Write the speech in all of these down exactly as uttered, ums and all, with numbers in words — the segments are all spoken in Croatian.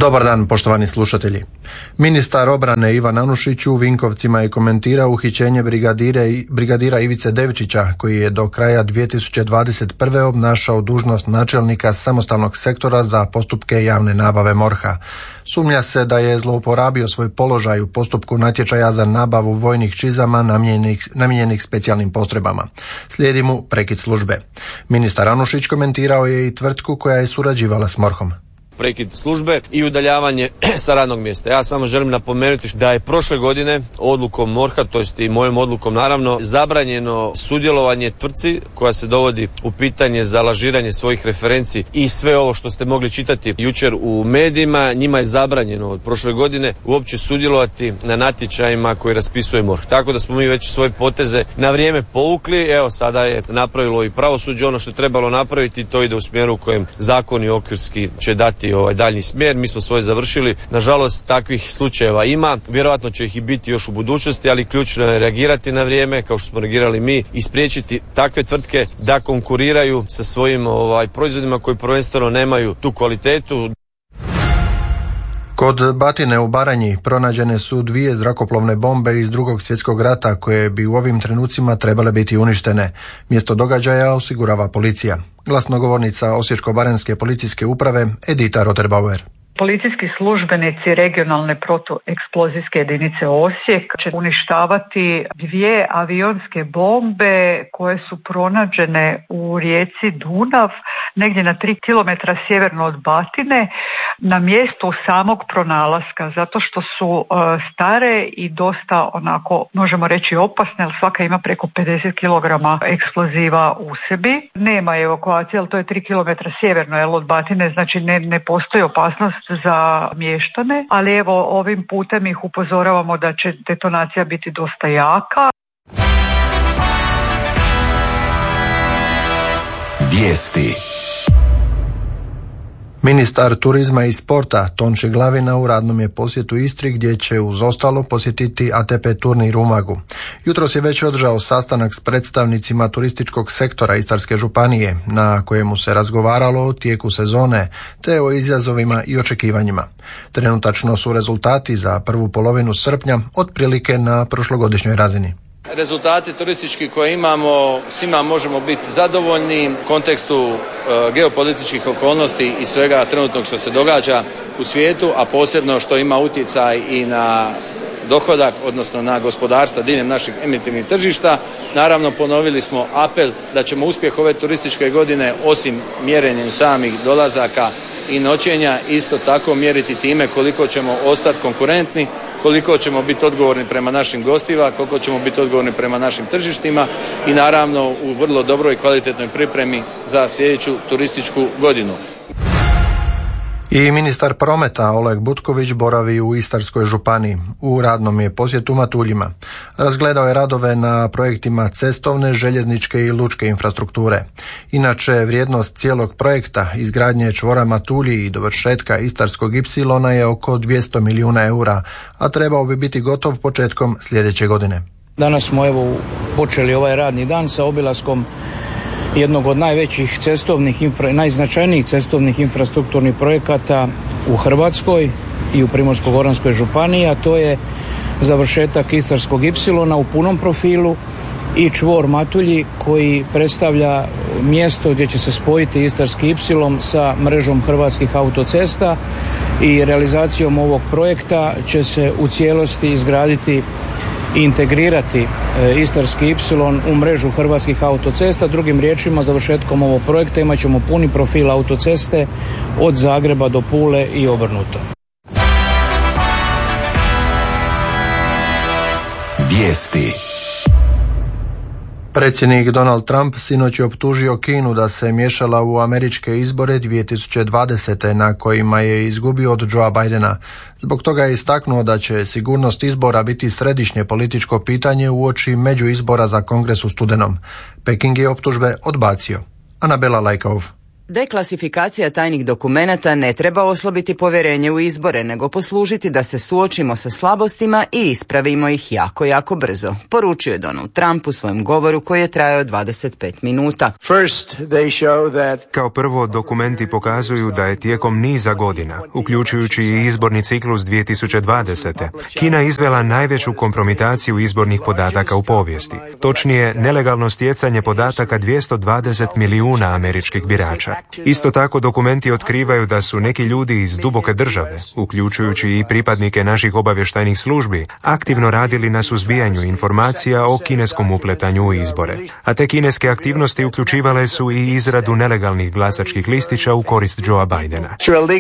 Dobar dan, poštovani slušatelji. Ministar obrane Ivan Anušić u Vinkovcima je komentirao uhićenje brigadira Ivice Devčića, koji je do kraja dvije tisuće dvadeset prve obnašao dužnost načelnika samostalnog sektora za postupke javne nabave MORH-a. Sumnja se da je zlouporabio svoj položaj u postupku natječaja za nabavu vojnih čizama namijenjenih, namijenjenih specijalnim postrojbama. Slijedi mu prekid službe. Ministar Anušić komentirao je i tvrtku koja je surađivala s MORH-om. Prekid službe i udaljavanje sa radnog mjesta. Ja samo želim napomenuti da je prošle godine odlukom MORH-a, to jest i mojom odlukom naravno, zabranjeno sudjelovanje tvrtci koja se dovodi u pitanje za lažiranje svojih referenci i sve ovo što ste mogli čitati jučer u medijima. Njima je zabranjeno od prošle godine uopće sudjelovati na natječajima koji raspisuje MORH. Tako da smo mi već svoje poteze na vrijeme povukli. Evo, sada je napravilo i pravosuđe ono što je trebalo napraviti, to ide u smjeru u kojem zakon i okvirski će dati ovaj daljnji smjer. Mi smo svoje završili. Nažalost, takvih slučajeva ima. Vjerojatno će ih i biti još u budućnosti, ali ključno je reagirati na vrijeme, kao što smo reagirali mi, i spriječiti takve tvrtke da konkuriraju sa svojim ovaj, proizvodima koji prvenstveno nemaju tu kvalitetu. Kod Batine u Baranji pronađene su dvije zrakoplovne bombe iz Drugog svjetskog rata koje bi u ovim trenucima trebale biti uništene. Mjesto događaja osigurava policija. Glasnogovornica Osječko-baranjske policijske uprave Edita Roterbauer. Policijski službenici regionalne protueksplozijske jedinice Osijek će uništavati dvije avionske bombe koje su pronađene u rijeci Dunav, negdje na tri kilometra sjeverno od Batine, na mjestu samog pronalaska, zato što su uh, stare i dosta onako, možemo reći, opasne, jer svaka ima preko pedeset kilograma eksploziva u sebi. Nema evakuacije, ali to je tri kilometra sjeverno jel, od Batine, znači ne, ne postoji opasnost za mještane, ali evo ovim putem ih upozoravamo da će detonacija biti dosta jaka. Vijesti. Ministar turizma i sporta Tonči Glavina u radnom je posjetu Istri gdje će uz ostalo posjetiti A T P turnir u Umagu. Jutros je već održao sastanak s predstavnicima turističkog sektora Istarske županije na kojemu se razgovaralo o tijeku sezone te o izazovima i očekivanjima. Trenutačno su rezultati za prvu polovinu srpnja otprilike na prošlogodišnjoj razini. Rezultati turistički koje imamo, svima možemo biti zadovoljni u kontekstu e, geopolitičkih okolnosti i svega trenutnog što se događa u svijetu, a posebno što ima utjecaj i na dohodak, odnosno na gospodarstva diljem naših emitivnih tržišta. Naravno, ponovili smo apel da ćemo uspjeh ove turističke godine, osim mjerenjem samih dolazaka i noćenja, isto tako mjeriti time koliko ćemo ostati konkurentni, koliko ćemo biti odgovorni prema našim gostima, koliko ćemo biti odgovorni prema našim tržištima i naravno u vrlo dobroj i kvalitetnoj pripremi za sljedeću turističku godinu. I ministar prometa Oleg Butković boravi u Istarskoj županiji. U radnom je posjetu Matuljima. Razgledao je radove na projektima cestovne, željezničke i lučke infrastrukture. Inače, vrijednost cijelog projekta izgradnje čvora Matulji i dovršetka Istarskog ipsilona je oko dvjesto milijuna eura, a trebao bi biti gotov početkom sljedeće godine. Danas smo evo počeli ovaj radni dan sa obilaskom jednog od najvećih cestovnih, infra, najznačajnijih cestovnih infrastrukturnih projekata u Hrvatskoj i u Primorsko-goranskoj županiji, a to je završetak Istarskog ipsilona u punom profilu i čvor Matulji koji predstavlja mjesto gdje će se spojiti Istarski ipsilon sa mrežom hrvatskih autocesta i realizacijom ovog projekta će se u cijelosti izgraditi i integrirati Istarski ipsilon u mrežu hrvatskih autocesta. Drugim riječima, završetkom ovog projekta imat ćemo puni profil autoceste od Zagreba do Pule i obrnuto. Vijesti. Predsjednik Donald Trump sinoć je optužio Kinu da se miješala u američke izbore dvije tisuće dvadesete na kojima je izgubio od Joea Bidena. Zbog toga je istaknuo da će sigurnost izbora biti središnje političko pitanje uoči međuizbora za Kongres u studenom. Peking je optužbe odbacio. Anabela Lajkov. Deklasifikacija tajnih dokumenata ne treba oslabiti povjerenje u izbore, nego poslužiti da se suočimo sa slabostima i ispravimo ih jako, jako brzo, poručio je Donald Trump u svojem govoru koji je trajao dvadeset pet minuta. First, they show that... Kao prvo, dokumenti pokazuju da je tijekom niza godina, uključujući i izborni ciklus dvije tisuće dvadesete. Kina izvela najveću kompromitaciju izbornih podataka u povijesti. Točnije, nelegalno stjecanje podataka dvjesto dvadeset milijuna američkih birača. Isto tako dokumenti otkrivaju da su neki ljudi iz duboke države, uključujući i pripadnike naših obavještajnih službi, aktivno radili na suzbijanju informacija o kineskom upletanju u izbore. A te kineske aktivnosti uključivale su i izradu nelegalnih glasačkih listića u korist Joea Bidena.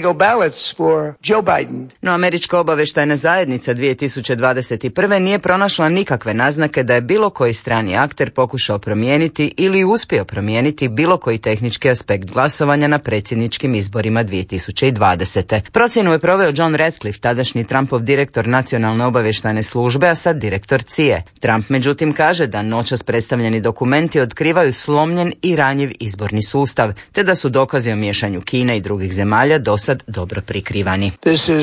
No američka obavještajna zajednica dvije tisuće dvadeset prve nije pronašla nikakve naznake da je bilo koji strani akter pokušao promijeniti ili uspio promijeniti bilo koji tehnički aspekt glasovanja na predsjedničkim izborima dvije tisuće dvadesete. Procjenu je proveo John Ratcliffe, tadašnji Trumpov direktor nacionalne obavještajne službe, a sad direktor C I E. Trump međutim kaže da noćas predstavljeni dokumenti otkrivaju slomljen i ranjiv izborni sustav, te da su dokazi o miješanju Kine i drugih zemalja dosad dobro prikrivani.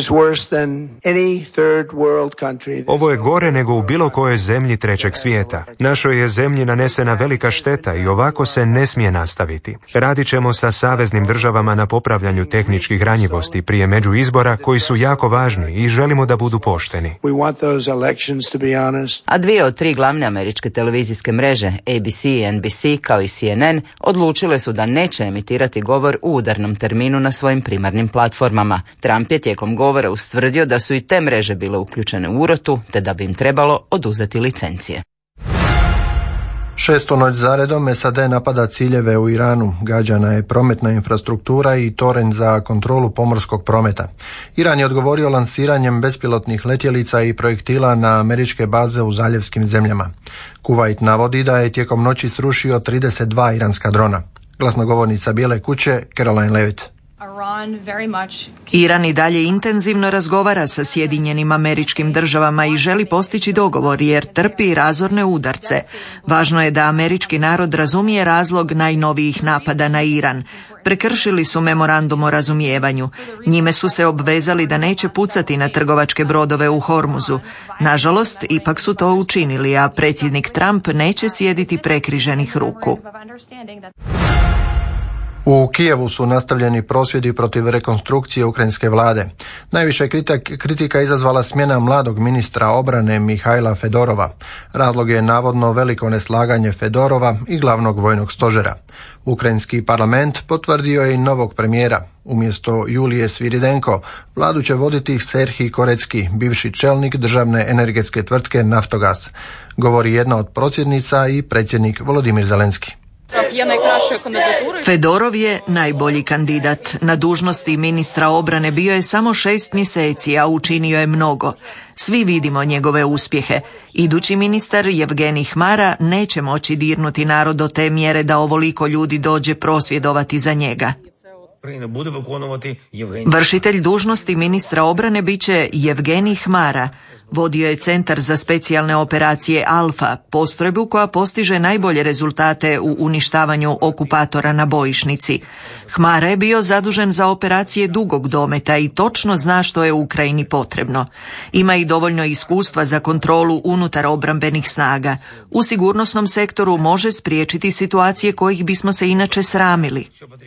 Ovo je gore nego u bilo kojoj zemlji trećeg svijeta. Našoj je zemlji nanesena velika šteta i ovako se ne smije nastaviti. Radit ćemo sa saveznim državama na popravljanju tehničkih ranjivosti prije među izbora koji su jako važni i želimo da budu pošteni. A dvije od tri glavne američke televizijske mreže, A B C i N B C kao i C N N, odlučile su da neće emitirati govor u udarnom terminu na svojim primarnim platformama. Trump je tijekom govora ustvrdio da su i te mreže bile uključene u urotu, te da bi im trebalo oduzeti licencije. Šestu noć zaredom S A D napada ciljeve u Iranu, gađana je prometna infrastruktura i toranj za kontrolu pomorskog prometa. Iran je odgovorio lansiranjem bespilotnih letjelica i projektila na američke baze u zaljevskim zemljama. Kuvajt navodi da je tijekom noći srušio trideset dva iranska drona. Glasnogovornica Bijele kuće Caroline Levitt. Iran i dalje intenzivno razgovara sa Sjedinjenim Američkim Državama i želi postići dogovor jer trpi razorne udarce. Važno je da američki narod razumije razlog najnovijih napada na Iran. Prekršili su memorandum o razumijevanju. Njime su se obvezali da neće pucati na trgovačke brodove u Hormuzu. Nažalost, ipak su to učinili, a predsjednik Trump neće sjediti prekriženih ruku. U Kijevu su nastavljeni prosvjedi protiv rekonstrukcije ukrajinske vlade. Najviše kritika izazvala smjena mladog ministra obrane Mihajla Fedorova. Razlog je navodno veliko neslaganje Fedorova i glavnog vojnog stožera. Ukrajinski parlament potvrdio je i novog premijera. Umjesto Julije Sviridenko, vladu će voditi Serhij Korecki, bivši čelnik državne energetske tvrtke Naftogaz. Govori jedna od prosvjednica i predsjednik Volodimir Zelenski. Fedorov je najbolji kandidat. Na dužnosti ministra obrane bio je samo šest mjeseci, a učinio je mnogo. Svi vidimo njegove uspjehe. Idući ministar Jevgenij Hmara neće moći dirnuti narod do te mjere da ovoliko ljudi dođe prosvjedovati za njega. Vršitelj dužnosti ministra obrane biće Jevgenij Hmara. Vodio je Centar za specijalne operacije Alfa, postrojbu koja postiže najbolje rezultate u uništavanju okupatora na bojišnici. Hmara je bio zadužen za operacije dugog dometa i točno zna što je Ukrajini potrebno. Ima i dovoljno iskustva za kontrolu unutar obrambenih snaga. U sigurnosnom sektoru može spriječiti situacije kojih bismo se inače sramili.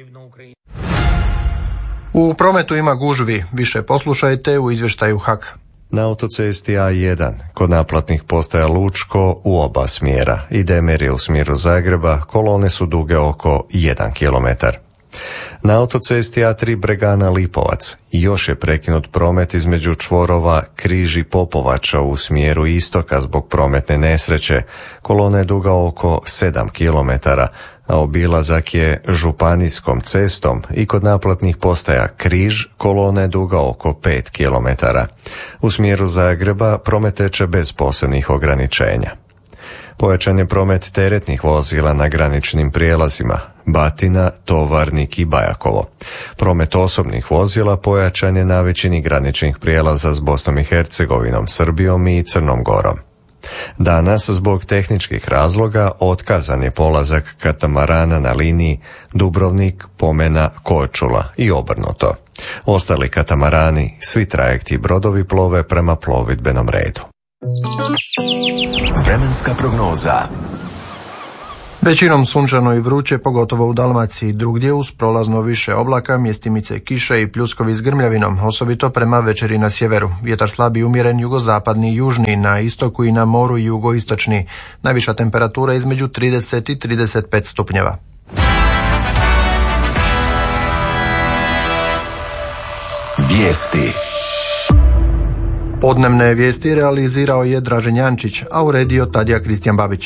U prometu ima gužvi, više poslušajte u izvještaju H A K. Na autocesti A jedan, kod naplatnih postaja Lučko u oba smjera i Demir je u smjeru Zagreba, kolone su duge oko jedan kilometar. Na autocesti A tri Bregana Lipovac još je prekinut promet između čvorova Križ i Popovača u smjeru istoka zbog prometne nesreće. Kolona je duga oko sedam kilometara, a obilazak je županijskom cestom i kod naplatnih postaja Križ kolona je duga oko pet kilometara. U smjeru Zagreba promet teče bez posebnih ograničenja. Pojačan je promet teretnih vozila na graničnim prijelazima Batina, Tovarnik i Bajakovo. Promet osobnih vozila pojačan je na većini graničnih prijelaza s Bosnom i Hercegovinom, Srbijom i Crnom Gorom. Danas, zbog tehničkih razloga, otkazan je polazak katamarana na liniji Dubrovnik, Pomena, Korčula i obrnuto. Ostali katamarani, svi trajekti i brodovi plove prema plovidbenom redu. Vremenska prognoza. Većinom sunčano i vruće, pogotovo u Dalmaciji, drugdje uz prolazno više oblaka, mjestimice kiše i pljuskovi s grmljavinom, osobito prema večeri na sjeveru. Vjetar slab i umjeren jugozapadni i južni, na istoku i na moru jugoistočni. Najviša temperatura između trideset i trideset pet stupnjeva. Vijesti. Podnevne vijesti realizirao je Dražen Jančić, a uredio Tadija Kristijan Babić.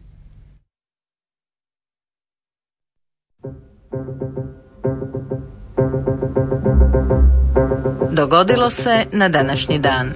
Dogodilo se na današnji dan.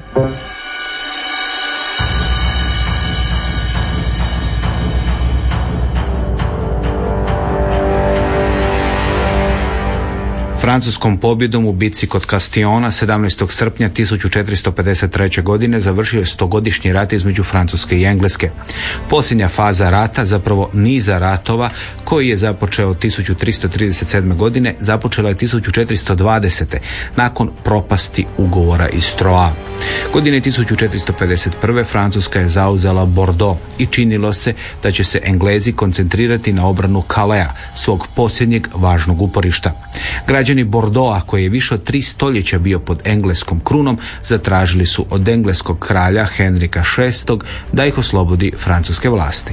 Francuskom pobjedom u bitci kod Castillona sedamnaestog srpnja tisuću četiristo pedeset treće. godine završio je stogodišnji rat između Francuske i Engleske. Posljednja faza rata, zapravo niza ratova koji je započeo tisuću tristo trideset sedme. godine, započela je tisuću četiristo dvadesete. nakon propasti ugovora iz Troa. Godine tisuću četiristo pedeset prve. Francuska je zauzela Bordeaux i činilo se da će se Englezi koncentrirati na obranu Calea, svog posljednjeg važnog uporišta. Građani Bordeauxa, koji je više od tri stoljeća bio pod engleskom krunom, zatražili su od engleskog kralja Henrika šestog. da ih oslobodi francuske vlasti.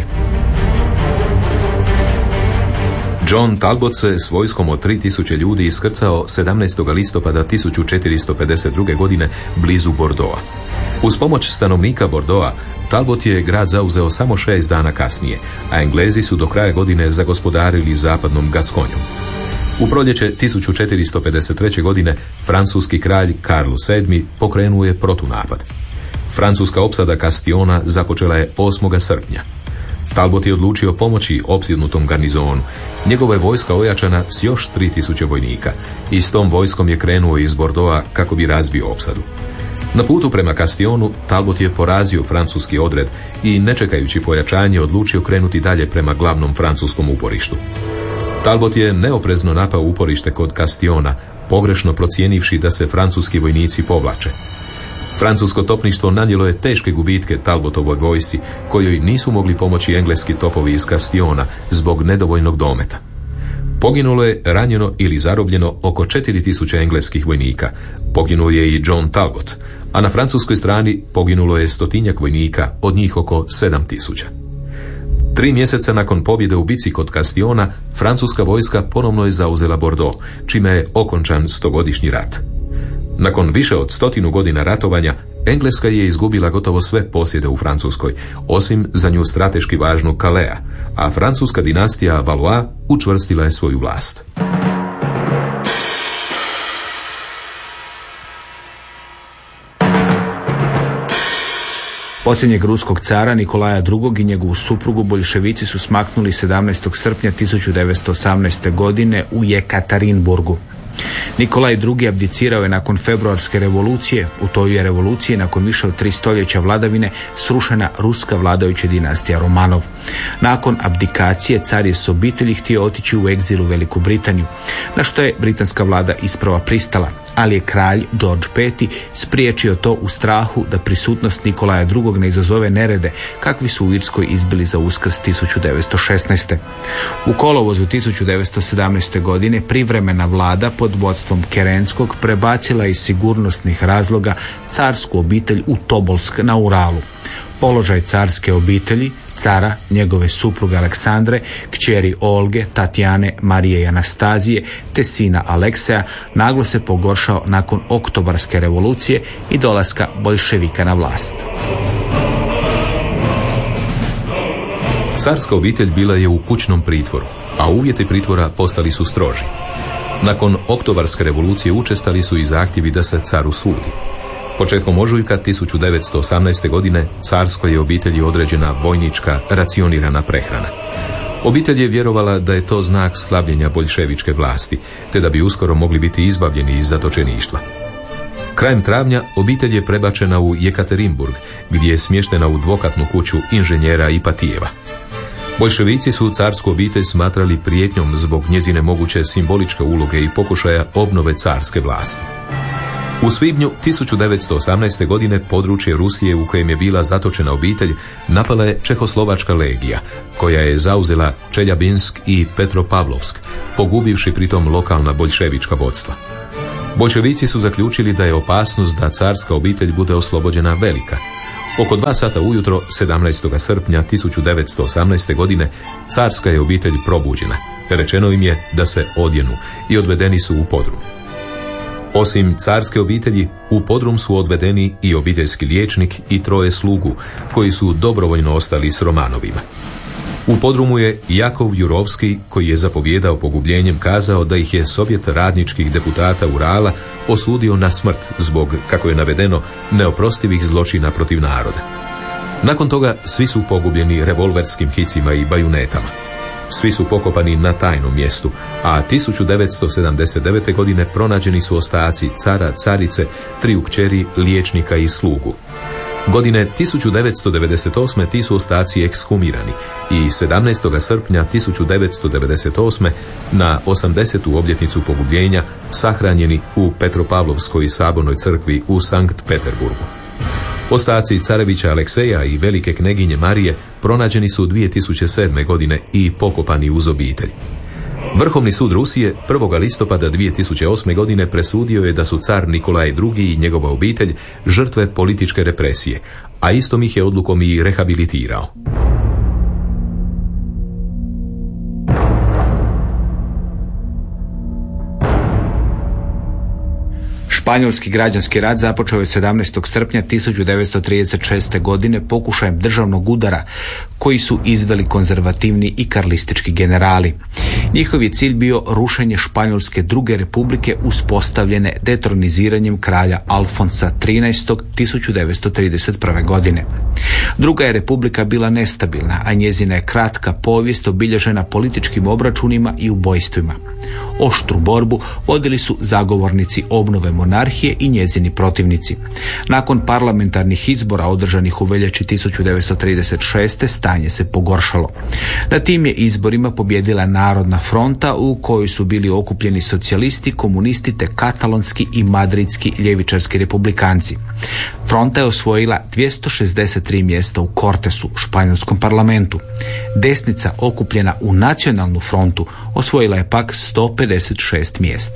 John Talbot se s vojskom od tri tisuće ljudi iskrcao sedamnaestog listopada tisuću četiristo pedeset druge. godine blizu Bordeauxa. Uz pomoć stanovnika Bordeauxa, Talbot je grad zauzeo samo šest dana kasnije, a Englezi su do kraja godine zagospodarili zapadnom Gaskonjom. U proljeće tisuću četiristo pedeset treće. godine francuski kralj Karl sedmi. pokrenuo je protunapad. Francuska opsada Castillona započela je osmog srpnja. Talbot je odlučio pomoći opsjednutom garnizonu. Njegova je vojska ojačana s još tri tisuće vojnika i s tom vojskom je krenuo iz Bordeauxa kako bi razbio opsadu. Na putu prema Castillonu Talbot je porazio francuski odred i, ne čekajući pojačanje, odlučio krenuti dalje prema glavnom francuskom uporištu. Talbot je neoprezno napao uporište kod Castillona, pogrešno procijenivši da se francuski vojnici povlače. Francusko topništvo nanijelo je teške gubitke Talbotovoj vojsci, kojoj nisu mogli pomoći engleski topovi iz Castillona zbog nedovoljnog dometa. Poginulo je ranjeno ili zarobljeno oko četiri tisuće engleskih vojnika. Poginuo je i John Talbot, a na francuskoj strani poginulo je stotinjak vojnika, od njih oko sedam tisuća. Tri mjeseca nakon pobjede u bici kod Castillona, francuska vojska ponovno je zauzela Bordeaux, čime je okončan stogodišnji rat. Nakon više od stotinu godina ratovanja, Engleska je izgubila gotovo sve posjede u Francuskoj, osim za nju strateški važnog Calea, a francuska dinastija Valois učvrstila je svoju vlast. Posljednjeg ruskog cara Nikolaja drugog. i njegovu suprugu boljševici su smaknuli sedamnaestog srpnja tisuću devetsto osamnaeste. godine u Jekaterinburgu. Nikolaj drugi. abdicirao je nakon februarske revolucije. U toj je revoluciji, nakon više od tri stoljeća vladavine, srušena ruska vladajuća dinastija Romanov. Nakon abdikacije car je s obitelji htio otići u egzil u Veliku Britaniju, na što je britanska vlada isprva pristala, ali je kralj George peti. spriječio to u strahu da prisutnost Nikolaja drugog. ne izazove nerede kakvi su u Irskoj izbili za Uskrs tisuću devetsto šesnaeste. U kolovozu tisuću devetsto sedamnaeste. godine privremena vlada pod vodstvom Kerenskog prebacila iz sigurnosnih razloga carsku obitelj u Tobolsk na Uralu. Položaj carske obitelji, cara, njegove supruge Aleksandre, kćeri Olge, Tatjane, Marije i Anastazije, te sina Alekseja naglo se pogoršao nakon oktobarske revolucije i dolaska boljševika na vlast. Carska obitelj bila je u kućnom pritvoru, a uvjeti pritvora postali su stroži. Nakon oktobarske revolucije učestali su i zahtjevi da se caru sudi. Početkom ožujka tisuću devetsto osamnaeste. godine carskoj je obitelji određena vojnička racionirana prehrana. Obitelj je vjerovala da je to znak slabljenja boljševičke vlasti, te da bi uskoro mogli biti izbavljeni iz zatočeništva. Krajem travnja obitelj je prebačena u Jekaterinburg, gdje je smještena u dvokatnu kuću inženjera Ipatijeva. Boljševici su carsku obitelj smatrali prijetnjom zbog njezine moguće simboličke uloge i pokušaja obnove carske vlasti. U svibnju tisuću devetsto osamnaeste. godine područje Rusije u kojem je bila zatočena obitelj napala je Čehoslovačka legija, koja je zauzela Čeljabinsk i Petropavlovsk, pogubivši pritom lokalna boljševička vodstva. Boljševici su zaključili da je opasnost da carska obitelj bude oslobođena velika. Oko dva sata ujutro, sedamnaestog srpnja tisuću devetsto osamnaeste. godine, carska je obitelj probuđena. Rečeno im je da se odjenu i odvedeni su u podrum. Osim carske obitelji, u podrum su odvedeni i obiteljski liječnik i troje slugu, koji su dobrovoljno ostali s Romanovima. U podrumu je Jakov Jurovski, koji je zapovjedao pogubljenjem, kazao da ih je Sovjet radničkih deputata Urala osudio na smrt zbog, kako je navedeno, neoprostivih zločina protiv naroda. Nakon toga svi su pogubljeni revolverskim hicima i bajunetama. Svi su pokopani na tajnom mjestu, a tisuću devetsto sedamdeset devete. godine pronađeni su ostaci cara, carice, triju kćeri, liječnika i slugu. Godine tisuću devetsto devedeset osme. ti su ostaci ekshumirani i sedamnaestog srpnja tisuću devetsto devedeset osme. na osamdesetu obljetnicu pogubljenja sahranjeni u Petropavlovskoj sabornoj crkvi u Sankt Peterburgu. Ostaci carevića Alekseja i velike kneginje Marije pronađeni su dvije tisuće sedme. godine i pokopani uz obitelj. Vrhovni sud Rusije prvog listopada dvije tisuće osme. godine presudio je da su car Nikolaj drugi. i njegova obitelj žrtve političke represije, a istom ih je odlukom i rehabilitirao. Španjolski građanski rat započeo je sedamnaestog srpnja tisuću devetsto trideset šeste. godine pokušajem državnog udara koji su izveli konzervativni i karlistički generali. Njihov je cilj bio rušenje Španjolske druge republike uspostavljene detroniziranjem kralja Alfonsa trinaestog. tisuću devetsto trideset prve. godine. Druga je republika bila nestabilna, a njezina je kratka povijest obilježena političkim obračunima i ubojstvima. Oštru borbu vodili su zagovornici obnove monarhije i njezini protivnici. Nakon parlamentarnih izbora održanih u veljači tisuću devetsto trideset šeste. stanje se pogoršalo. Na tim je izborima pobjedila Narodna fronta u kojoj su bili okupljeni socijalisti, komunisti te katalonski i madridski ljevičarski republikanci. Fronta je osvojila dvjesto šezdeset tri mjesta u Cortesu, španjolskom parlamentu. Desnica, okupljena u Nacionalnu frontu, osvojila je pak sto pedeset šest mjesta.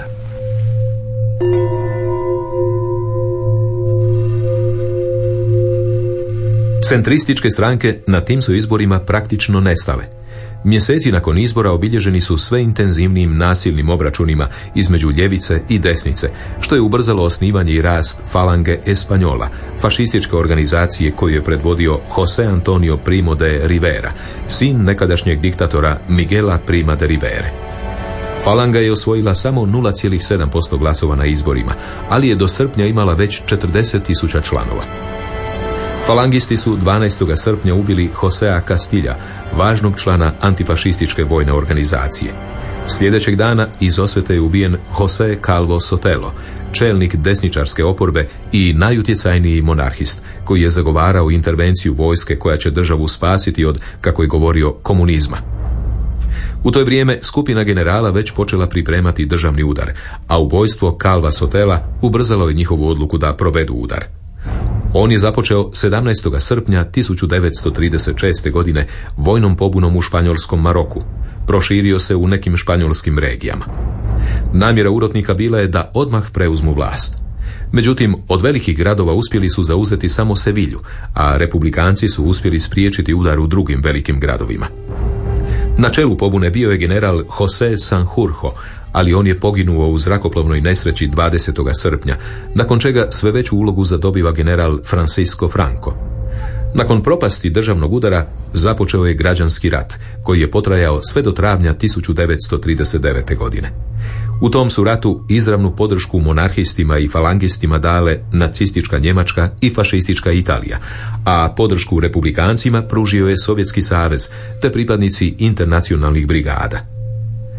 Centrističke stranke na tim su izborima praktično nestale. Mjeseci nakon izbora obilježeni su sve intenzivnijim nasilnim obračunima između ljevice i desnice, što je ubrzalo osnivanje i rast Falange Española, fašističke organizacije koju je predvodio José Antonio Primo de Rivera, sin nekadašnjeg diktatora Miguela Prima de Rivere. Falanga je osvojila samo nula zarez sedam posto glasova na izborima, ali je do srpnja imala već četrdeset tisuća članova. Falangisti su dvanaestog srpnja ubili Josea Castilla, važnog člana antifašističke vojne organizacije. Sljedećeg dana iz osvete je ubijen José Calvo Sotelo, čelnik desničarske oporbe i najutjecajniji monarhist, koji je zagovarao intervenciju vojske koja će državu spasiti od, kako je govorio, komunizma. U to je vrijeme skupina generala već počela pripremati državni udar, a ubojstvo Calva Sotela ubrzalo je njihovu odluku da provedu udar. On je započeo sedamnaestog srpnja tisuću devetsto trideset šeste. godine vojnom pobunom u španjolskom Maroku. Proširio se u nekim španjolskim regijama. Namjera urotnika bila je da odmah preuzmu vlast. Međutim, od velikih gradova uspjeli su zauzeti samo Sevilju, a republikanci su uspjeli spriječiti udar u drugim velikim gradovima. Na čelu pobune bio je general José Sanjurjo, ali on je poginuo u zrakoplovnoj nesreći dvadesetog srpnja, nakon čega sve veću ulogu zadobiva general Francisco Franco. Nakon propasti državnog udara započeo je građanski rat, koji je potrajao sve do travnja tisuću devetsto trideset devete. godine. U tom su ratu izravnu podršku monarhistima i falangistima dale nacistička Njemačka i fašistička Italija, a podršku republikancima pružio je Sovjetski savez te pripadnici internacionalnih brigada.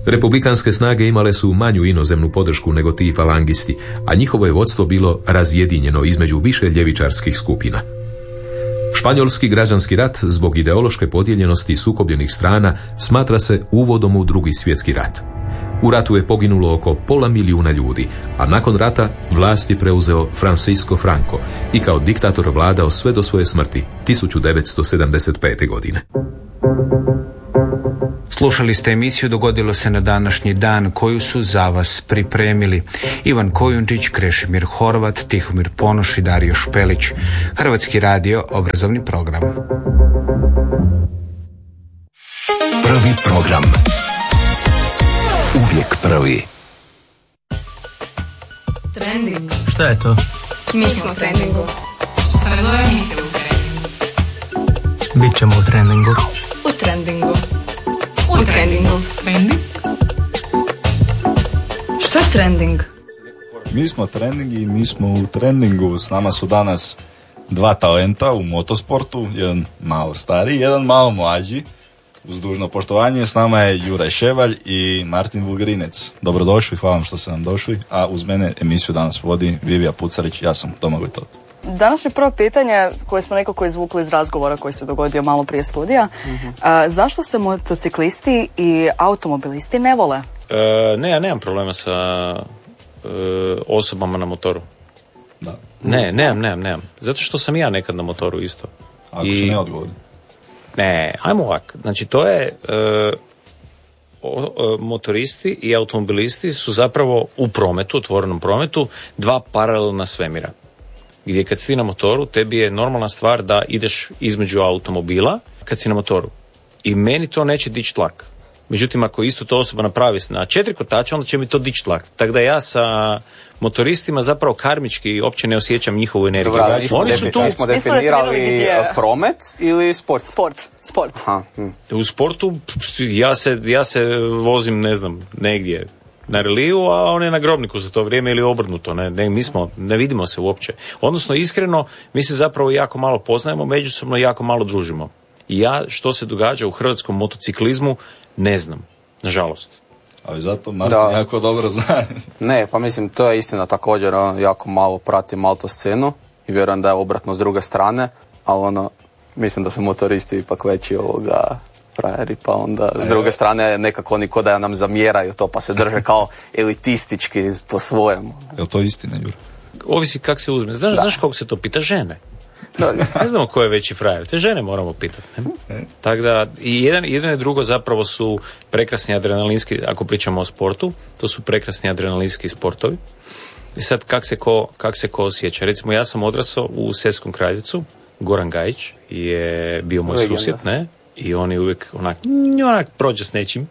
Republikanske snage imale su manju inozemnu podršku nego ti falangisti, a njihovo je vodstvo bilo razjedinjeno između više ljevičarskih skupina. Španjolski građanski rat zbog ideološke podijeljenosti sukobljenih strana smatra se uvodom u Drugi svjetski rat. U ratu je poginulo oko pola milijuna ljudi, a nakon rata vlast je preuzeo Francisco Franco i kao diktator vladao sve do svoje smrti tisuću devetsto sedamdeset pete. godine. Slušali ste emisiju Dogodilo se na današnji dan koju su za vas pripremili Ivan Kojundžić, Krešimir Horvat, Tihomir Ponoš i Dario Špelić. Hrvatski radio, obrazovni program. Prvi program. Uvijek prvi. Trending. Šta je to? Mi smo u trendingu. Sredove emisije u trendingu. Bićemo u trendingu. U trendingu. U trendingu. Trending? Što je trending? Mi smo trending i mi smo u trendingu. S nama su danas dva talenta u motosportu, jedan malo stariji, jedan malo mlađi. Uz dužno poštovanje, s nama je Juraj Ševalj i Martin Vugrinec. Dobrodošli, hvala vam što ste nam došli, a uz mene emisiju danas vodi Vivija Pucarić, ja sam Domagoj Tot. Današnje prvo pitanje koje smo nekako izvukli iz razgovora koji se dogodio malo prije studija, uh-huh. a, zašto se motociklisti i automobilisti ne vole? E, ne, ja nemam problema sa e, osobama na motoru. Da. Ne, nemam, nemam, nemam. Zato što sam ja nekad na motoru isto. Ako I... su neodgovorni. Ne, ajmo ovak. Znači, to je... E, o, o, motoristi i automobilisti su zapravo u prometu, otvorenom prometu, dva paralelna svemira. Gdje kad si na motoru, tebi je normalna stvar da ideš između automobila kad si na motoru. I meni to neće dići tlak. Međutim, ako isto to osoba napravi na četiri kotača, onda će mi to dići tlak. Tako da ja sa motoristima zapravo karmički uopće ne osjećam njihovu energiju. Dobra, nismo, Oni defi- su tu... nismo definirali promet ili sport? Sport. Sport. Aha, hm. U sportu ja se, ja se vozim, ne znam, negdje na reliju, a on je na grobniku za to vrijeme ili obrnuto. Ne, ne, mi smo, ne vidimo se uopće. Odnosno, iskreno, mi se zapravo jako malo poznajemo, međusobno jako malo družimo. I ja, što se događa u hrvatskom motociklizmu, ne znam, nažalost. Ali zato Martin da. jako dobro zna. Ne, pa mislim, to je istina također, on jako malo pratim autoscenu i vjerujem da je obratno s druge strane, ali ono, mislim da su motoristi ipak veći ovoga frajeri, pa onda s druge strane nekako oni ko da nam zamjeraju to, pa se drže kao elitistički po svojemu. Je li to istina, Jure? Ovisi kak se uzme. Znaš, znaš kako se to pita? Žene. Ne znamo ko je veći frajer. Te žene moramo pitati. Tako da, i jedan, jedan i drugo zapravo su prekrasni adrenalinski, ako pričamo o sportu, to su prekrasni adrenalinski sportovi. I sad, kak se ko, kak se ko osjeća? Recimo, ja sam odrasao u Seskom Kraljecu, Goran Gajić je bio moj Legenda. susjed, ne? I on je uvijek onak, onak prođe s nečim,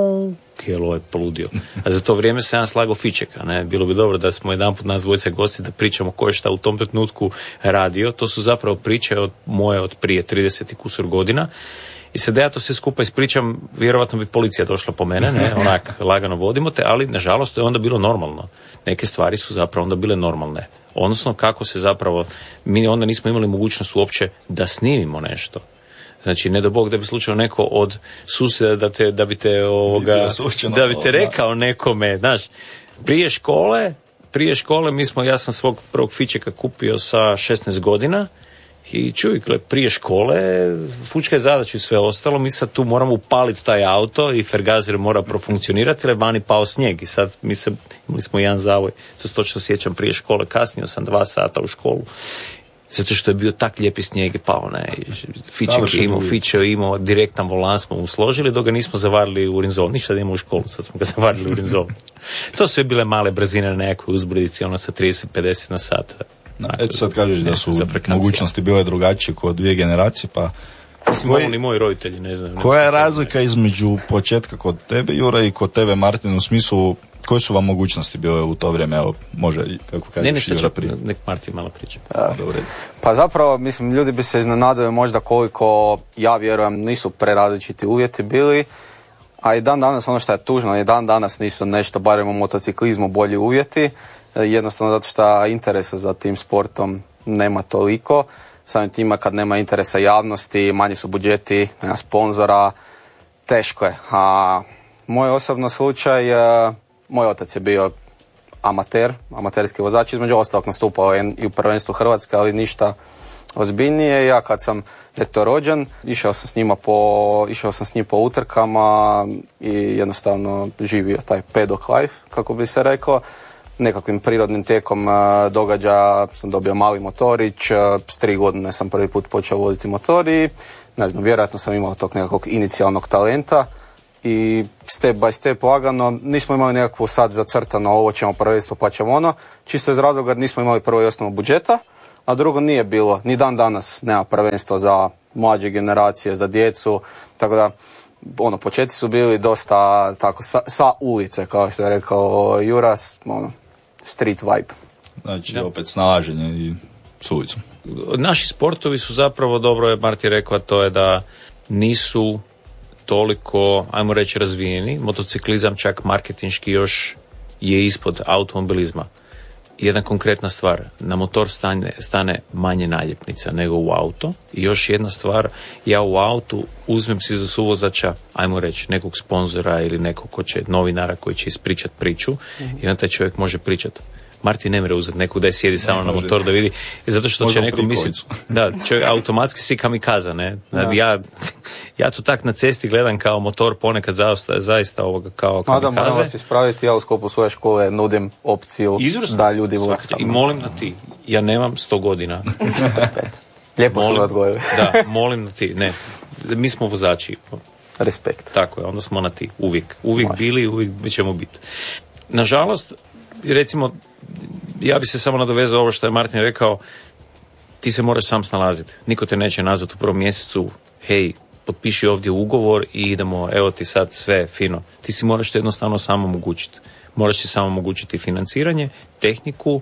kjelo je poludio. A za to vrijeme sam ja slagao fičeka, ne? Bilo bi dobro da smo jedan put nas dvojice gosti da pričamo ko je šta u tom trenutku radio. To su zapravo priče od moje od prije trideset i kusur godina. I sad da ja to sve skupa ispričam, vjerovatno bi policija došla po mene, ne? Onak, lagano vodimo te, ali nažalost to je onda bilo normalno. Neke stvari su zapravo onda bile normalne. Odnosno kako se zapravo, mi onda nismo imali mogućnost uopće da snimimo nešto. Znači, ne do Bog da bi slučajno neko od susjeda da, te, da bi te ovoga, da bi te rekao nekome, znaš, prije škole, prije škole mi smo, ja sam svog prvog fičeka kupio sa šesnaest godina i čuj, prije škole fučka je zadaća i sve ostalo, mi sad tu moramo upaliti taj auto i fergazer mora profunkcionirati, jer vani pao snijeg i sad mi se, imali smo jedan zavoj, to se točno sjećam prije škole, kasnio sam dva sata u školu. Zato što je bio tak lijepi snijeg i pao, ne, fiček je imao, fiče je imao, direktan volan smo mu složili, dok ga nismo zavarili u Rinzol, ništa da imamo u školu, sad smo ga zavarili u Rinzol. To su je bile male brzine na nekoj uzbrdici, ono sa trideset pedeset na sat. Eto sad kažeš da su mogućnosti bile drugačije kod dvije generacije, pa... Mislim, koji, ni moji roditelji, ne znam. Koja je razlika između početka kod tebe, Jura, i kod tebe, Martin, u smislu, koje su vam mogućnosti bile u to vrijeme, evo, može, kako kažeš, ne, ne, Jura prije? Nek Martin malo priča. Pa zapravo, mislim, ljudi bi se iznenadili možda koliko, ja vjerujem, nisu prerazličiti uvjeti bili, a i dan danas, ono što je tužno, i dan danas nisu nešto, barem u motociklizmu, bolji uvjeti, jednostavno zato što interesa za tim sportom nema toliko. Samim tima kad nema interesa javnosti, manji su budžeti, nema sponzora, teško je. A moj osobno slučaj, uh, moj otac je bio amater, amaterski vozač, između ostalog nastupao je i u prvenstvu Hrvatske, ali ništa ozbiljnije. Ja kad sam eto rođen, išao sam s njima po, išao sam s njim po utrkama i jednostavno živio taj pedok life, kako bi se rekao. Nekakvim prirodnim tijekom uh, događaja sam dobio mali motorić, uh, s tri godine sam prvi put počeo voziti motor i ne znam, vjerojatno sam imao tog nekakvog inicijalnog talenta i step by step lagano, nismo imali nekakvu sad zacrtano ovo ćemo prvenstvo pa ćemo ono, čisto iz razloga jer nismo imali prvo i osnovno budžeta, a drugo nije bilo, ni dan danas nema prvenstvo za mlađe generacije, za djecu, tako da ono, početci su bili dosta tako sa, sa ulice, kao što je rekao Juras, ono, street vibe. Znači, ja. opet snalaženje i s ulicom. Naši sportovi su zapravo, dobro je Marti rekao, to je da nisu toliko, ajmo reći, razvijeni. Motociklizam čak marketinški još je ispod automobilizma. Jedna konkretna stvar, na motor stane, stane manje naljepnica nego u auto. I još jedna stvar, ja u autu uzmem si za suvozača, ajmo reći, nekog sponzora ili nekog ko će, novinara koji će ispričat priču, mm-hmm. i onda taj čovjek može pričat. Martin ne mre uzeti nekog da je sjedi samo na motor da vidi, zato što će neko misliti, da, čovjek, automatski si kamikaza, ne? Da. Ja, ja tu tak na cesti gledam kao motor ponekad zaista, zaista ovoga kao kamikaze. Adam, moram vas ispraviti, ja u sklopu svoje škole nudim opciju Izvrsno. Da ljudi voze. I molim na ti, ja nemam sto godina. Lijepo molim, su odgojili. Da, molim na ti, ne, mi smo vozači. Respekt. Tako je, onda smo na ti, uvijek. Uvijek Može. bili, uvijek ćemo biti. Nažalost, recimo, ja bi se samo nadovezao ovo što je Martin rekao, ti se moraš sam snalaziti. Niko te neće nazvati u prvom mjesecu, hej, potpiši ovdje ugovor i idemo, evo ti sad sve fino. Ti si moraš to jednostavno samo omogućiti. Moraš si samo omogućiti financiranje, tehniku,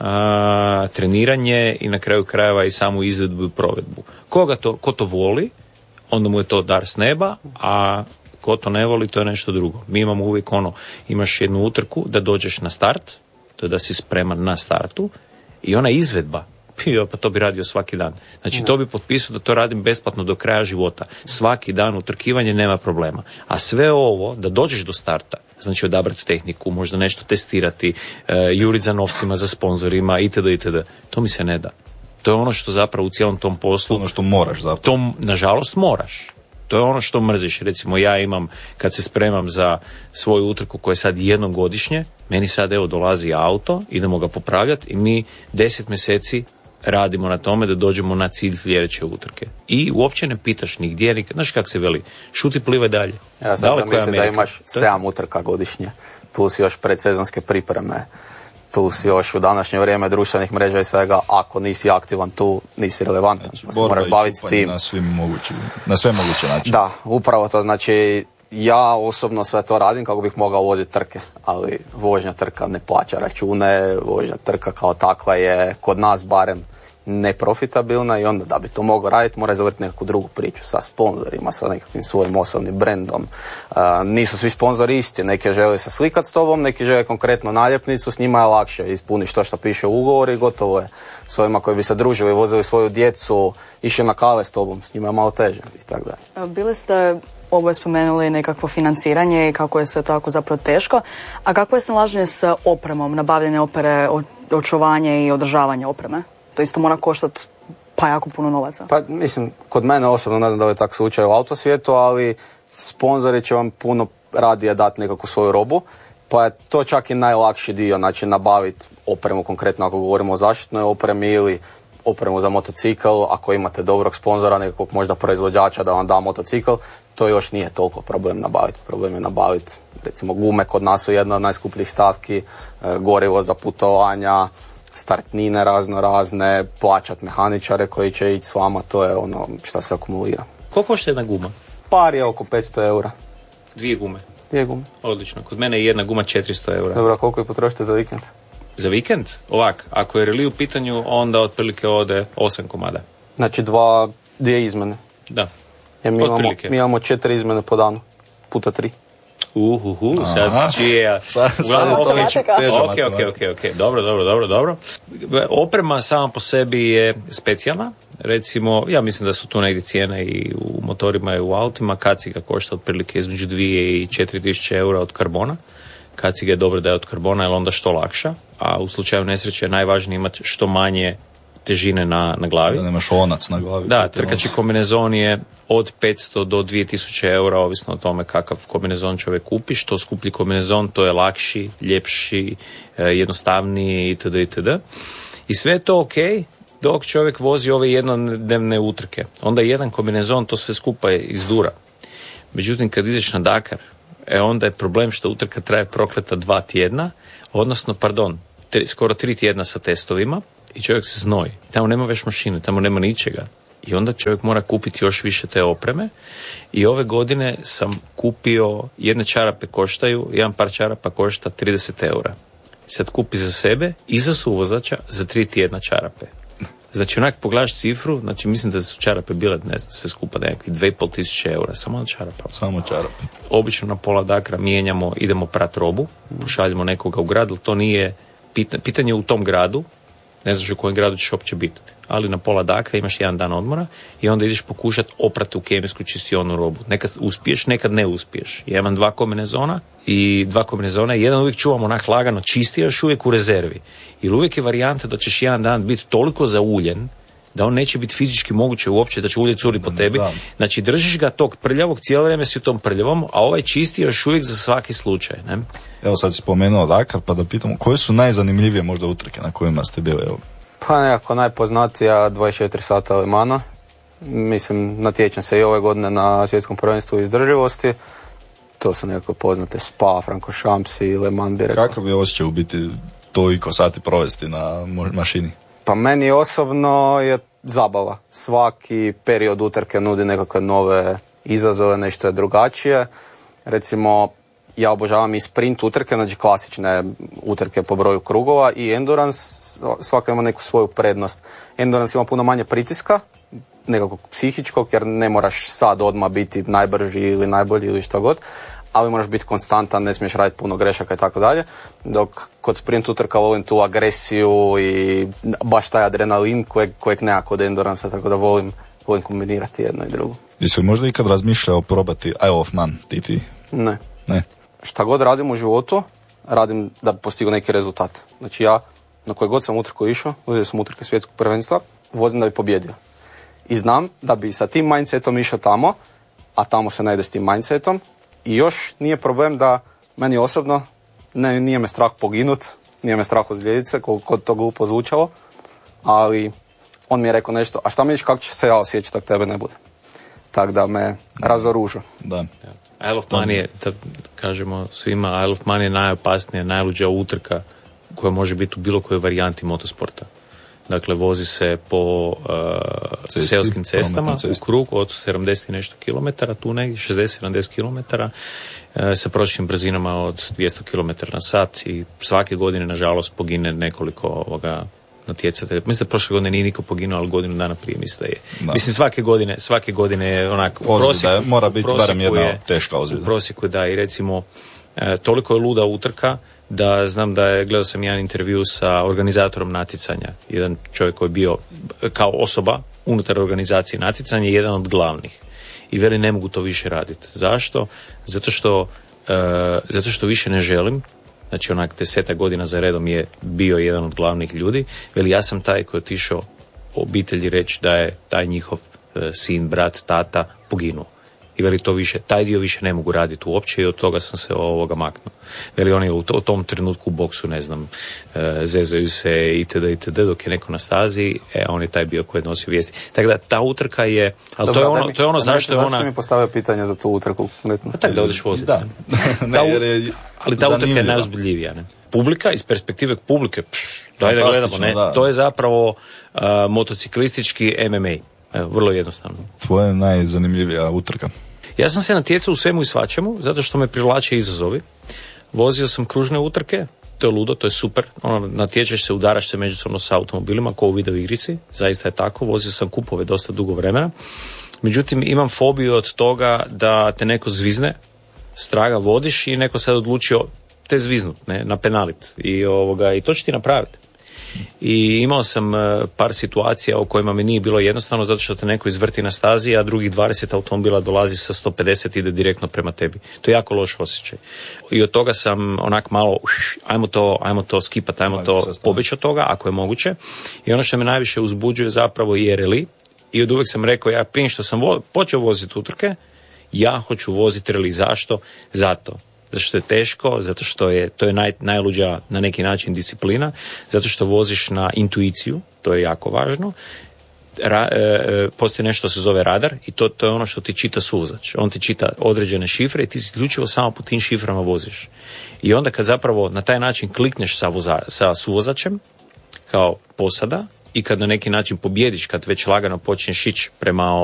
a, treniranje i na kraju krajeva i samu izvedbu i provedbu. Koga to, ko to voli, onda mu je to dar s neba, a ko to ne voli, to je nešto drugo. Mi imamo uvijek ono, imaš jednu utrku da dođeš na start, to je da si spreman na startu, i ona izvedba, pa to bi radio svaki dan. Znači, to bi potpisao da to radim besplatno do kraja života. Svaki dan utrkivanje nema problema. A sve ovo, da dođeš do starta, znači odabrati tehniku, možda nešto testirati, uh, jurit za novcima, za sponzorima, itd., itd. To mi se ne da. To je ono što zapravo u cijelom tom poslu... Ono što moraš zapravo. To, nažalost, moraš. To je ono što mrziš. Recimo, ja imam, kad se spremam za svoju utrku koja je sad jednom godišnje, meni sad evo dolazi auto, idemo ga popravljati i mi deset mjeseci radimo na tome da dođemo na cilj sljedeće utrke. I uopće ne pitaš ni gdje, ni, znaš kako se veli, šuti, plivaj dalje. Ja sad sam mislim da imaš sedam utrka godišnje, plus još predsezonske pripreme, plus još u današnje vrijeme društvenih mreža i svega, ako nisi aktivan tu, nisi relevantan. Znači, se moraš baviti s tim. Na, svim mogući, na sve moguće načine. Da, upravo to, znači ja osobno sve to radim kako bih mogao voziti trke, ali vožnja trka ne plaća račune, vožnja trka kao takva je kod nas barem neprofitabilna i onda da bi to mogao raditi mora zavrti nekakvu drugu priču sa sponzorima, sa nekakvim svojim osobnim brendom. Uh, nisu svi sponzori isti, neki žele se slikati s tobom, neki žele konkretno naljepnicu, s njima je lakše ispuniš to što piše u ugovoru i gotovo je. S ovima koji bi se družili, vozili svoju djecu, išli na kave s tobom, s njima je malo teže i tako dalje. Bili ste oboje spomenuli nekakvo financiranje i kako je sve tako zapravo teško, a kako je snalaženje s opremom, nabavljanje opere, očuvanje i održavanje opreme? To isto mora koštati pa jako puno novaca. Pa mislim, kod mene osobno, ne znam da li je tak slučaj u autosvijetu, ali sponzori će vam puno radije dati nekakvu svoju robu, pa je to čak i najlakši dio, znači nabaviti opremu, konkretno ako govorimo o zaštitnoj opremi ili opremu za motocikl, ako imate dobrog sponzora, nekakvog možda proizvođača da vam da motocikl, to još nije toliko problem nabaviti. Problem je nabaviti, recimo gume kod nas su jedna od najskupljih stavki, gorivo za putovanja, startnine razno razne, plaćat mehaničare koji će ići s vama, to je ono što se akumulira. Koliko košta jedna guma? Par je oko petsto eura. Dvije gume? Dvije gume. Odlično. Kod mene je jedna guma četiristo eura. Dobro, koliko je potrošite za vikend? Za vikend? Ovak, ako je reli u pitanju, onda otprilike ode osam komada. Znači dva, dvije izmene? Da. Ja, mi, imamo, mi imamo četiri izmene po danu, puta tri. Uhuhu, sad čije... Sad, sad je to već teža ok, ok, ok, ok, dobro, dobro, dobro, dobro. Oprema sama po sebi je specijalna. Recimo, ja mislim da su tu negdje cijene i u motorima i u autima. Kaciga košta otprilike između dvije i četiri tisuće eura od karbona. Kaciga je dobro da je od karbona, jer onda što lakša. A u slučaju nesreće je najvažnije imati što manje težine na, na glavi. Da nemaš onac na glavi. Da, trkači kombinezon je od petsto do dvije tisuće eura, ovisno o tome kakav kombinezon čovjek kupi. Što skuplji kombinezon, to je lakši, ljepši, jednostavniji itd. itd. I sve je to ok dok čovjek vozi ove jednodnevne utrke. Onda jedan kombinezon to sve skupa izdura. Međutim, kad ideš na Dakar, e onda je problem što utrka traje prokleta dva tjedna, odnosno, pardon, tri, skoro tri tjedna sa testovima i čovjek se znoji. Tamo nema već mašine, tamo nema ničega. I onda čovjek mora kupiti još više te opreme. I ove godine sam kupio, jedne čarape koštaju, jedan par čarapa košta trideset eura. Sad kupi za sebe i za suvozača za tri tjedna čarape. Znači, onak pogledaš cifru, znači mislim da su čarape bile, ne znam, sve skupa nekakvih dve i pol tisuće eura, samo na čarapa. Samo čarape. Obično na pola Dakra mijenjamo, idemo prat robu, pošaljemo nekoga u grad, ali to nije pitanje, pitanje u tom gradu, ne znaš u kojem gradu ćeš uopće biti, ali na pola Dakra imaš jedan dan odmora i onda ideš pokušati oprati u kemijsku čistionu robu. Nekad uspiješ, nekad ne uspiješ. Ja imam dva kombinezona i dva kombinezona i jedan uvijek čuvam onak lagano čisti, još uvijek u rezervi. Jer uvijek je varijanta da ćeš jedan dan biti toliko zauljen da on neće biti fizički moguće uopće, da će ulje curi po tebi. Da. Znači držiš ga tog prljavog, cijelo vrijeme si u tom prljavom, a ovaj čisti još uvijek za svaki slučaj. Ne? Evo sad si spomenuo Dakar, pa da pitamo, koje su najzanimljivije možda utrke na kojima ste bili? Evo. Pa nekako najpoznatija dvadeset četiri sata Le Mana. Mislim, natječem se i ove godine na svjetskom prvenstvu izdrživosti. To su nekako poznate Spa, Francorchamps i Le Mans, bi rekao. Kakav je osjećaj u biti toliko sati provesti na mašini? Pa meni osobno je zabava. Svaki period utrke nudi nekakve nove izazove, nešto je drugačije. Recimo, ja obožavam i sprint utrke, znači klasične utrke po broju krugova, i endurance, svaka ima neku svoju prednost. Endurance ima puno manje pritiska, nekakvog psihičkog, jer ne moraš sad odmah biti najbrži ili najbolji ili što god, ali moraš biti konstantan, ne smiješ raditi puno grešaka i tako dalje, dok kod sprint utrka volim tu agresiju i baš taj adrenalin kojeg, kojeg nema kod endurance, tako da volim, volim kombinirati jedno i drugo. Jesi li možda ikad razmišljao probati Isle of Man, ti ti? Ne. Ne. Šta god radim u životu, radim da postigu neki rezultat. Znači ja, na koje god sam utrku išao, uzeo sam utrke svjetskog prvenstva, vozim da bi pobjedio. I znam da bi sa tim mindsetom išao tamo, a tamo se ne ide s tim mindsetom. I još nije problem da meni osobno ne, nije me strah poginut, nije me strah ozlijediti se, koliko to glupo zvučalo, ali on mi je rekao nešto, a šta misliš kako će se ja osjećati ako tebe ne bude? Tako da me razoružio. Da. Isle of Man je, da kažemo svima, Isle of Man je najopasnija, najluđa utrka koja može biti u bilo kojoj varijanti motosporta. Dakle, vozi se po uh, Cesti, seoskim cestama u krug od sedamdeset i nešto kilometara, tu negdje, šezdeset sedamdeset kilometara, uh, sa prosječnim brzinama od dvjesto kilometara na sat i svake godine, nažalost, pogine nekoliko ovoga natjecatelja. Mislim da prošle godine nije niko poginuo, ali godinu dana prije mislim da je. Da. Mislim, svake godine, svake godine je onak... Ozljeda, mora biti barem jedna je, teška ozljeda. U prosjeku, da, i recimo, uh, toliko je luda utrka da znam da je, gledao sam jedan intervju sa organizatorom natjecanja, jedan čovjek koji je bio kao osoba unutar organizacije natjecanja, jedan od glavnih. I veli, ne mogu to više raditi. Zašto? Zato što, e, zato što više ne želim. Znači, onak desetak godina za redom je bio jedan od glavnih ljudi. Veli, ja sam taj koji je otišao obitelji reći da je taj njihov e, sin, brat, tata poginuo. I veli, to više, taj dio više ne mogu raditi uopće i od toga sam se ovoga maknuo. Veli, oni u, to, u tom trenutku u boksu, ne znam, e, zezaju se itd. itd. dok je neko na stazi, e, on je taj bio koji je nosio vijesti. Tako da ta utrka je, ali Dobre, to je ono, mi, to je ono zašto je ona... Zašto mi postavio pitanje za tu utrku? Pa tako da odeš voziti. Da. ne, jer je ali ta utrka je najozbiljivija. Ne? Publika, iz perspektive publike, pš, daj da gledamo, ne? Da. To je zapravo uh, motociklistički M M A. Evo, vrlo jednostavno. Tvoja je najzanimljivija utrka? Ja sam se natjecao u svemu i svačemu, zato što me privlače izazovi. Vozio sam kružne utrke, to je ludo, to je super. Ono, natječeš se, udaraš se međusobno sa automobilima, kao u video igrici, zaista je tako. Vozio sam kupove dosta dugo vremena. Međutim, imam fobiju od toga da te neko zvizne straga vodiš i neko sad odlučio te zviznut, ne, na penalit. I, ovoga, i to će ti napraviti. I imao sam uh, par situacija u kojima mi nije bilo jednostavno zato što te neko izvrti na stazi, a drugih dvadeset automobila dolazi sa sto pedeset i ide direktno prema tebi. To je jako loš osjećaj. I od toga sam onak malo, uh, ajmo to, ajmo to skipat, ajmo to pobjeći od toga, ako je moguće. I ono što me najviše uzbuđuje zapravo je reli. I od uvijek sam rekao, ja prije što sam vo- počeo voziti utrke, ja hoću voziti reli. Zašto? Zato. Zato što je teško, zato što je to je naj, najluđa na neki način disciplina, zato što voziš na intuiciju, to je jako važno. Ra, e, postoji nešto što se zove radar i to, to je ono što ti čita suvozač. On ti čita određene šifre i ti isključivo samo po tim šiframa voziš. I onda kad zapravo na taj način klikneš sa, voza, sa suvozačem kao posada i kad na neki način pobjediš, kad već lagano počneš ići prema